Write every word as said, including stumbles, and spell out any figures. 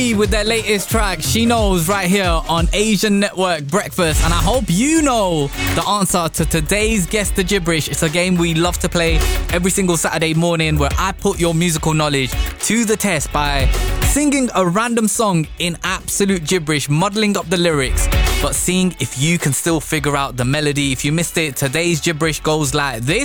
With their latest track, She Knows, right here on Asian Network Breakfast. And I hope you know the answer to today's Guess the Gibberish. It's a game we love to play every single Saturday morning where I put your musical knowledge to the test by singing a random song in absolute gibberish, muddling up the lyrics, but seeing if you can still figure out the melody. If you missed it, today's gibberish goes like this.